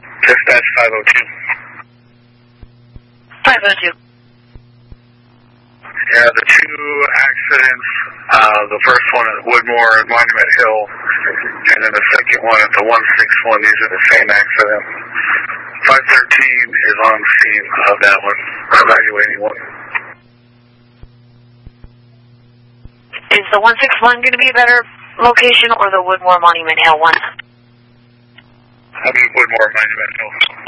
Dispatch 502. 502. Yeah, the two accidents, the first one at Woodmore and Monument Hill, and then the second one at the 161, these are the same accident. 513 is on scene of that one, evaluating one. Is the 161 going to be a better location or the Woodmore Monument Hill one? I mean, Woodmore Monument Hill.